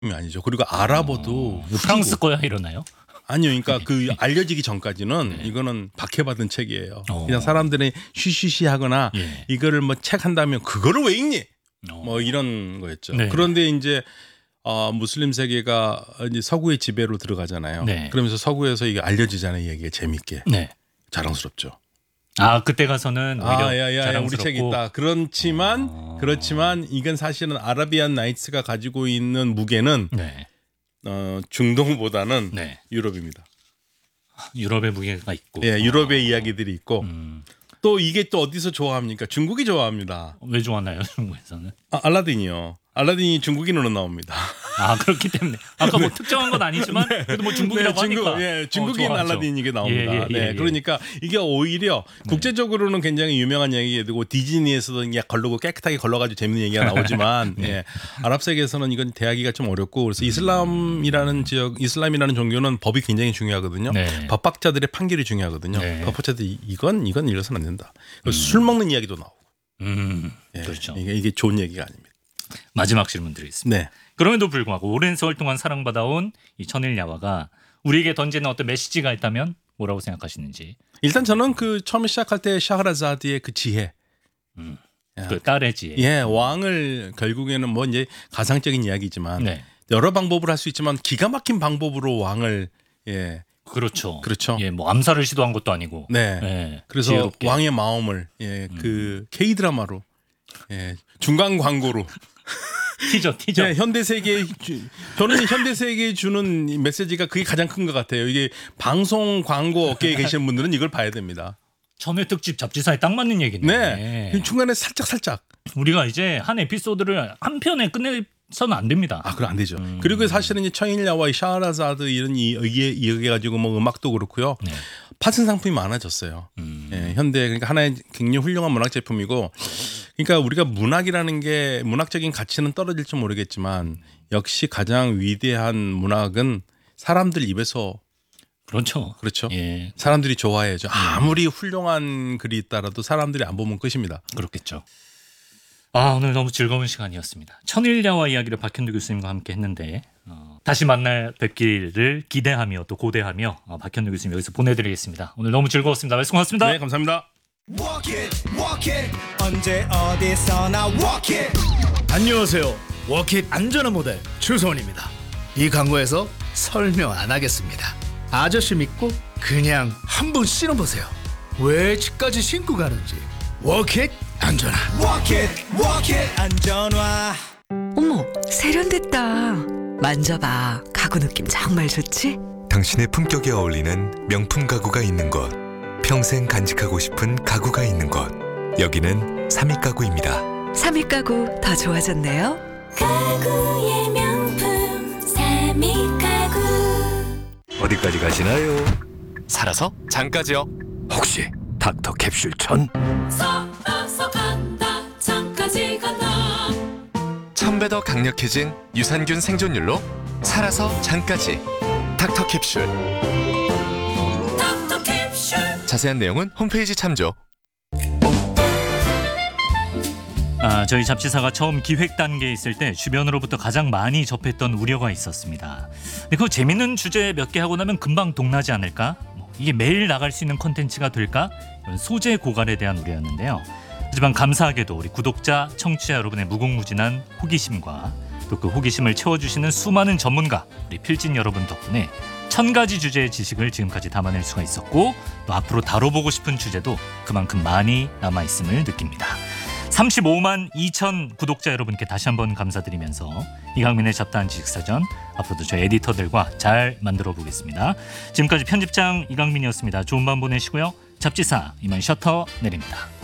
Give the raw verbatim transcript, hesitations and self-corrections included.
아니죠. 그리고 아랍어도 어, 프랑스 거야 이러나요? 아니요, 그러니까 그 알려지기 전까지는 네. 이거는 박해받은 책이에요. 어. 그냥 사람들이 쉬쉬쉬하거나 예. 이거를 뭐 책 한다면 그거를 왜 읽니? 어. 뭐 이런 거였죠. 네. 그런데 이제 어, 무슬림 세계가 이제 서구의 지배로 들어가잖아요. 네. 그러면서 서구에서 이게 알려지잖아요. 이게 재밌게 네. 자랑스럽죠. 아 그때 가서는 오히려 아, 야, 야, 야, 우리 자랑스럽고. 책 있다. 그렇지만 어. 그렇지만 이건 사실은 아라비안 나이츠가 가지고 있는 무게는 네. 어, 중동보다는 네. 유럽입니다. 유럽의 무게가 있고. 예, 유럽의 어. 이야기들이 있고 음. 또 이게 또 어디서 좋아합니까? 중국이 좋아합니다. 왜 좋았나요 중국에서는? 아, 알라딘이요. 알라딘이 중국인으로 나옵니다. 아 그렇기 때문에 아까 뭐 특정한 건 아니지만 그래도 뭐 중국이라고 네, 중국, 하니까 예, 중국인 어, 좋아하죠. 알라딘 이게 나옵니다. 예, 예, 예, 네, 예. 그러니까 이게 오히려 국제적으로는 굉장히 유명한 얘기고 디즈니에서도 이게 걸르고 깨끗하게 걸러가지고 재밌는 얘기가 나오지만 네. 예, 아랍 세계에서는 이건 대하기가 좀 어렵고 그래서 이슬람이라는 지역, 이슬람이라는 종교는 법이 굉장히 중요하거든요. 네. 법학자들의 판결이 중요하거든요. 네. 법학자들이 이건 이건 이래서는 안 된다. 술 먹는 이야기도 나오고. 음, 예, 그렇죠. 이게 이게 좋은 얘기가 아닙니다. 마지막 질문 드리겠습니다. 네. 그럼에도 불구하고 오랜 세월 동안 사랑받아온 이 천일야화가 우리에게 던지는 어떤 메시지가 있다면 뭐라고 생각하시는지. 일단 저는 그 처음에 시작할 때 샤흐라자드의 그 지혜. 음, 야. 그 딸의 지혜. 예, 왕을 결국에는 뭐 이제 가상적인 이야기지만 네, 여러 방법을 할 수 있지만 기가 막힌 방법으로 왕을 예, 그렇죠. 그렇죠. 예, 뭐 암살을 시도한 것도 아니고. 네. 예, 그래서 지혜롭게. 왕의 마음을 예, 그 K 드라마로 예, 중간 광고로 티저 티저. 네, 현대 세계에 주- 저는 현대 세계에 주는 이 메시지가 그게 가장 큰 것 같아요. 이게 방송 광고 업계에 계시는 분들은 이걸 봐야 됩니다. 천회 특집 잡지사에 딱 맞는 얘기네. 네, 중간에 살짝 살짝 우리가 이제 한 에피소드를 한 편에 끝내서는 안 됩니다. 아, 그럼 안 되죠. 음. 그리고 사실은 이 천일야와 이 샤흐라자드 이런 이 의에 이어게 가지고 뭐 음악도 그렇고요. 네. 파생 상품이 많아졌어요. 음. 예, 현대 그러니까 하나의 굉장히 훌륭한 문학 제품이고, 그러니까 우리가 문학이라는 게 문학적인 가치는 떨어질지 모르겠지만 역시 가장 위대한 문학은 사람들 입에서 그렇죠. 그렇죠. 예, 사람들이 좋아해야죠. 아무리 훌륭한 글이 있다라도 사람들이 안 보면 끝입니다. 그렇겠죠. 아 오늘 너무 즐거운 시간이었습니다. 천일야화 이야기를 박현두 교수님과 함께 했는데 어, 다시 만날 뵙기를 기대하며 또 고대하며 어, 박현두 교수님 여기서 보내드리겠습니다. 오늘 너무 즐거웠습니다. 말씀 고맙습니다. 네, 감사합니다. Walk it, walk it. 언제 어디서나 walk it. 안녕하세요. 워킷 안전한 모델 주소원입니다. 이 광고에서 설명 안 하겠습니다. 아저씨 믿고 그냥 한번 신어보세요. 왜 집까지 신고 가는지. 워킷 안전한. Walk it, walk it. 안전화. 어머, 세련됐다. 만져봐. 가구 느낌 정말 좋지? 당신의 품격에 어울리는 명품 가구가 있는 곳, 평생 간직하고 싶은 가구가 있는 곳, 여기는 삼익 가구입니다. 삼익 가구 더 좋아졌네요. 가구의 명품 삼익 가구. 어디까지 가시나요? 살아서 장까지요. 혹시 닥터 캡슐 천? 서서 간다 장까지 간다. 천 배 더 강력해진 유산균 생존율로 살아서 장까지. 닥터 캡슐. 닥터 캡슐. 자세한 내용은 홈페이지 참조. 아, 저희 잡지사가 처음 기획 단계에 있을 때 주변으로부터 가장 많이 접했던 우려가 있었습니다. 근데 그 재밌는 주제 몇 개 하고 나면 금방 동나지 않을까? 뭐, 이게 매일 나갈 수 있는 콘텐츠가 될까? 이런 소재 고갈에 대한 우려였는데요. 하지만 감사하게도 우리 구독자, 청취자 여러분의 무궁무진한 호기심과 또 그 호기심을 채워주시는 수많은 전문가, 우리 필진 여러분 덕분에 천 가지 주제의 지식을 지금까지 담아낼 수가 있었고 또 앞으로 다뤄보고 싶은 주제도 그만큼 많이 남아있음을 느낍니다. 삼십오만 이천 구독자 여러분께 다시 한번 감사드리면서 이강민의 잡다한 지식사전 앞으로도 저희 에디터들과 잘 만들어 보겠습니다. 지금까지 편집장 이강민이었습니다. 좋은 밤 보내시고요. 잡지사 이만 셔터 내립니다.